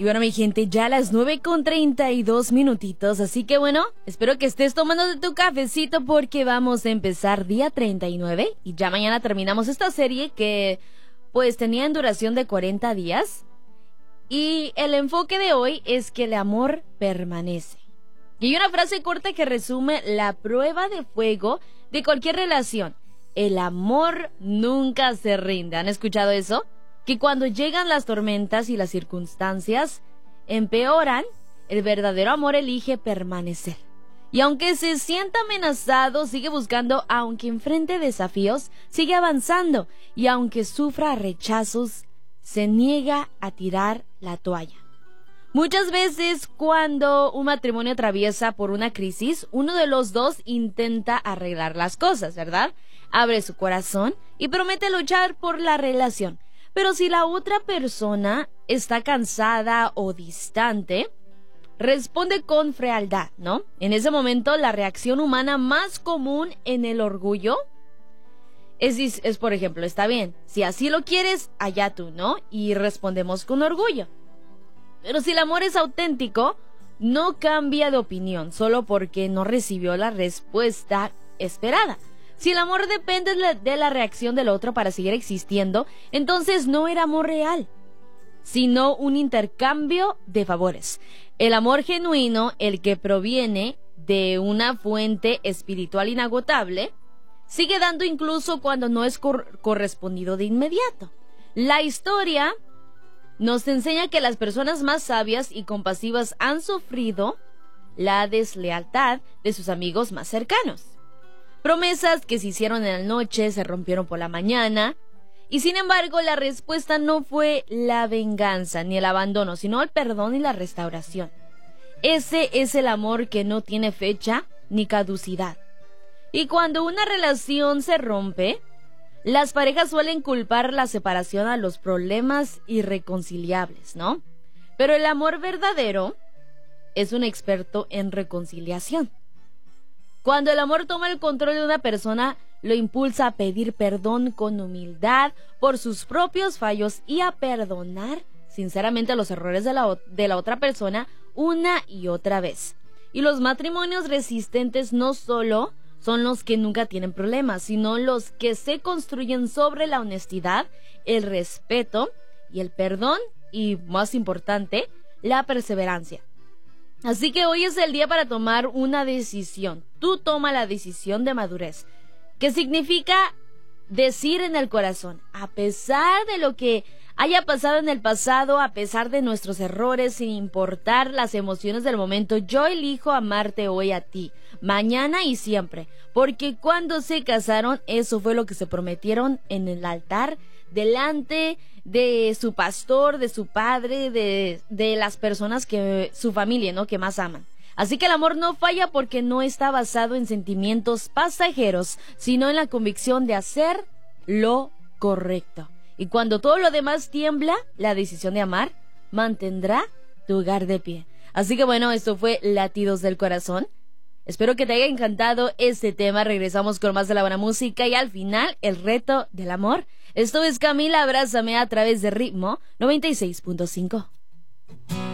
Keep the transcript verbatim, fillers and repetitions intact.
Y bueno, mi gente, ya a las nueve con treinta y dos minutitos, así que bueno, espero que estés tomando de tu cafecito porque vamos a empezar día treinta y nueve y ya mañana terminamos esta serie que pues tenía en duración de cuarenta días y el enfoque de hoy es que el amor permanece. Y hay una frase corta que resume la prueba de fuego de cualquier relación: el amor nunca se rinde. ¿Han escuchado eso? Que cuando llegan las tormentas y las circunstancias empeoran, el verdadero amor elige permanecer. Y aunque se sienta amenazado, sigue buscando, aunque enfrente desafíos, sigue avanzando. Y aunque sufra rechazos, se niega a tirar la toalla. Muchas veces cuando un matrimonio atraviesa por una crisis, uno de los dos intenta arreglar las cosas, ¿verdad? Abre su corazón y promete luchar por la relación. Pero si la otra persona está cansada o distante, responde con frialdad, ¿no? En ese momento, la reacción humana más común en el orgullo es, es, por ejemplo, está bien, si así lo quieres, allá tú, ¿no? Y respondemos con orgullo. Pero si el amor es auténtico, no cambia de opinión solo porque no recibió la respuesta esperada. Si el amor depende de la reacción del otro para seguir existiendo, entonces no era amor real, sino un intercambio de favores. El amor genuino, el que proviene de una fuente espiritual inagotable, sigue dando incluso cuando no es cor- correspondido de inmediato. La historia nos enseña que las personas más sabias y compasivas han sufrido la deslealtad de sus amigos más cercanos. Promesas que se hicieron en la noche se rompieron por la mañana, y sin embargo la respuesta no fue la venganza ni el abandono, sino el perdón y la restauración. Ese es el amor que no tiene fecha ni caducidad. Y cuando una relación se rompe, las parejas suelen culpar la separación a los problemas irreconciliables, ¿no? Pero el amor verdadero es un experto en reconciliación. Cuando el amor toma el control de una persona, lo impulsa a pedir perdón con humildad por sus propios fallos y a perdonar sinceramente los errores de la, de la otra persona una y otra vez. Y los matrimonios resistentes no solo son los que nunca tienen problemas, sino los que se construyen sobre la honestidad, el respeto y el perdón y, más importante, la perseverancia. Así que hoy es el día para tomar una decisión. Tú toma la decisión de madurez, que significa decir en el corazón, a pesar de lo que haya pasado en el pasado, a pesar de nuestros errores, sin importar las emociones del momento, yo elijo amarte hoy a ti, mañana y siempre, porque cuando se casaron, eso fue lo que se prometieron en el altar, delante de su pastor, de su padre, de, de las personas que, su familia, ¿no?, que más aman. Así que el amor no falla porque no está basado en sentimientos pasajeros, sino en la convicción de hacer lo correcto. Y cuando todo lo demás tiembla, la decisión de amar mantendrá tu hogar de pie. Así que bueno, esto fue Latidos del Corazón. Espero que te haya encantado este tema. Regresamos con más de la buena música y al final, el reto del amor. Esto es Camila, abrázame a través de Ritmo noventa y seis punto cinco.